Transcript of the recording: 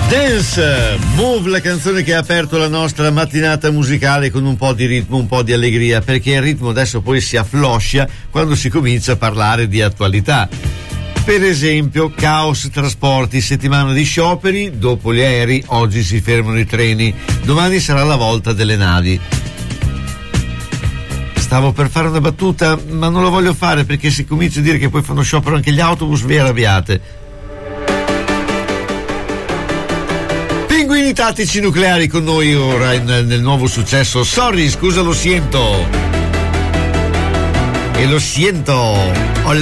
Dance, Move, la canzone che ha aperto la nostra mattinata musicale con un po' di ritmo, un po' di allegria, perché il ritmo adesso poi si affloscia quando si comincia a parlare di attualità. Per esempio, caos trasporti, settimana di scioperi, dopo gli aerei, oggi si fermano i treni, domani sarà la volta delle navi. Stavo per fare una battuta, ma non lo voglio fare perché se comincio a dire che poi fanno sciopero anche gli autobus, vi arrabbiate. Pinguini tattici nucleari con noi ora nel nuovo successo Sorry, scusa, lo siento. E lo siento.